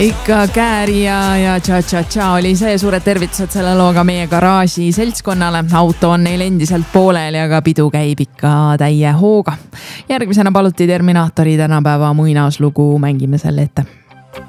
Ikka Kääri ja Cha-Cha-Cha oli see. Suured tervitused selle looga meie garaaži seltskonnale. Auto on neil endiselt pooleli, aga pidu käib ikka täie hooga. Järgmisena paluti Terminaatori tänapäeva muinauslugu, mängime selle ette.